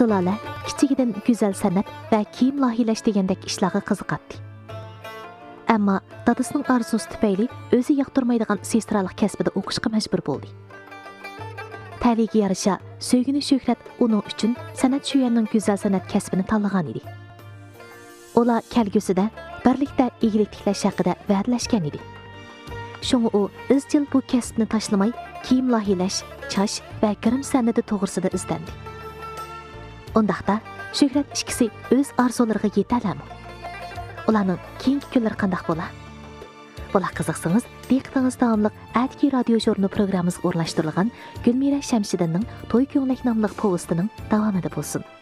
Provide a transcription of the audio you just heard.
Zilola kichigidan go'zal san'at va kiyim loyihalash degandek ishlarga qiziqadi. Ammo dadasining orzusi tufayli o'zi yoqtirmaydigan sestralik kasbida o'qishga majbur bo'ldi. Ta'liga yarasha Söygünü Shuhrat uning uchun san'at shuyanning go'zal san'at kasbini tanlagan edi. Ular kelgusida birlikda igilik tiklash haqida va'dalashgan edi. Shunga u izchil bu kasbni tashlamay, kiyim loyihalash, chash va grim san'ati to'g'risida izlandi. Undaqda Shuhrat ikkisi o'z orzulariga yetadimi? Ularning keyingi kunlari qanday bo'ladi? Bular qiziqsangiz, diqqatingiz davomliq Atki radio jurnali programmasiga o'rnashtirilgan Gulmira Shamshidinning To'y ko'nglik nomli povestining davomida bo'lsin.